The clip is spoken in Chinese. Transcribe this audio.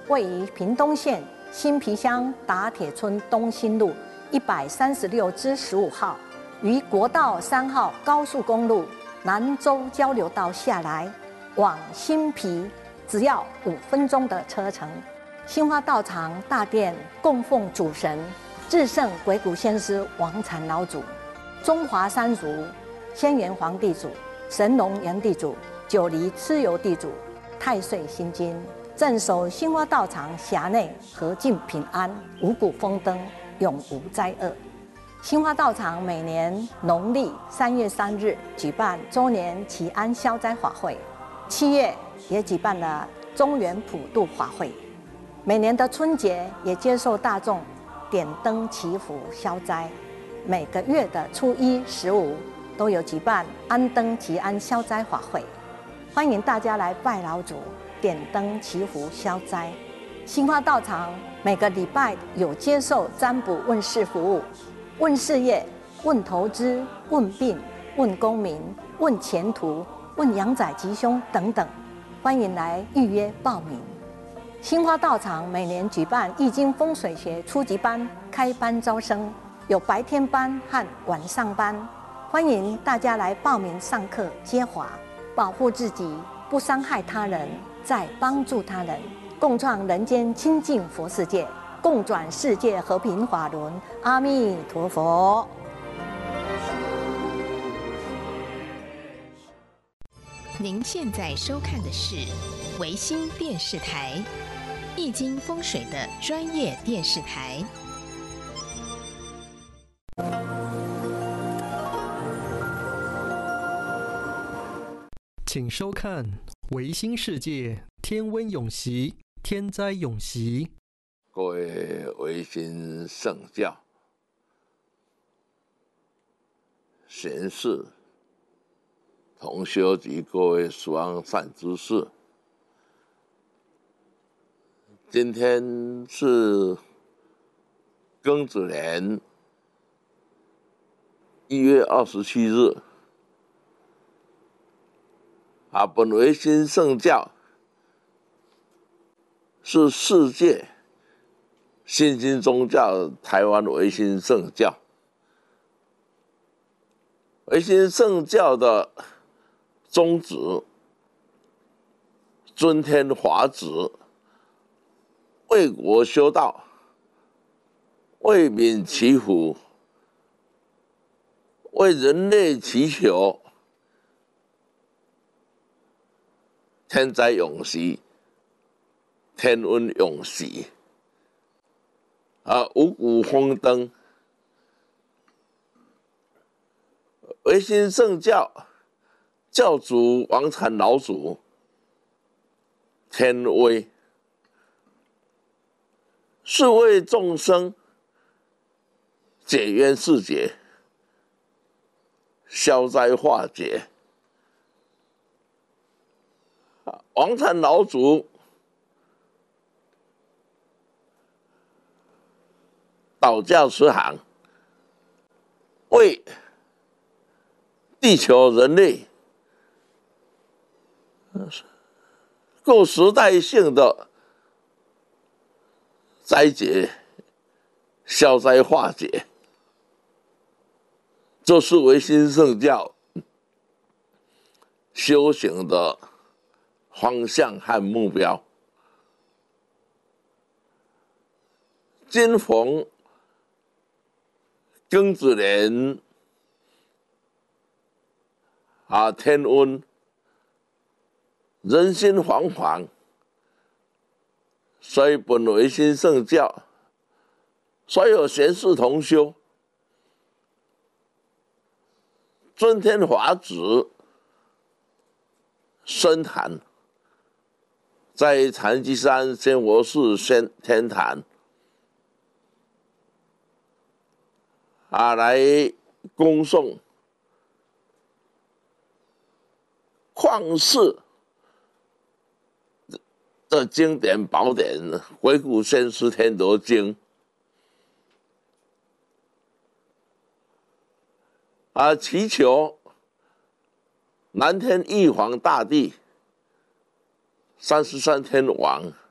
位于屏东县新皮乡打铁村东兴路136-15号，于国道3号高速公路南州交流道下来，往新皮只要5分钟的车程。兴华道场大殿供奉主神至圣鬼谷先师王禅老祖、中华三族先元皇地主、神农元地主、九黎蚩尤地主、太岁心经，镇守兴华道场辖内和尽平安，五谷丰登，永无灾厄。兴华道场每年农历3月3日举办周年祈安消灾法会，7月也举办了中元普渡法会。每年的春节也接受大众点灯祈福消灾，每个月的初1、15都有举办安灯祈安消灾法会，欢迎大家来拜老祖、点灯祈福消灾。兴华道场每个礼拜有接受占卜问事服务，问事业、问投资、问病、问功名、问前途、问阳仔吉凶等等，欢迎来预约报名。兴华道场每年举办易经风水学初级班开班招生，有白天班和晚上班，欢迎大家来报名上课接华，保护自己，不伤害他人，再帮助他人，共创人间清净佛世界，共转世界和平法轮。阿弥陀佛。 您现在收看的是维新电视台易经风水的专业电视台。 请收看维新世界天温永息，天灾永息。 各位维新圣教贤士、同修及各位双善知识，今天是庚子年1月27日。本维新圣教是世界新兴宗教台湾维新圣教。维新圣教的宗旨：尊天法旨，为国修道，为民祈福，为人类祈求天灾永息，天温永息，五谷丰登。维新圣教教主王禅老祖天威，是为众生解冤释结，消灾化解。王禅老祖导教慈航，为地球人类各时代性的灾劫消灾化解，这是维新圣教修行的方向和目标。今逢庚子年天温，人心惶惶，所以本维新圣教所有贤士同修尊天法旨深坛，在禅机山仙佛寺天坛来恭送旷世的经典宝典《鬼谷先师天德经》祈求南天玉皇大帝、33天王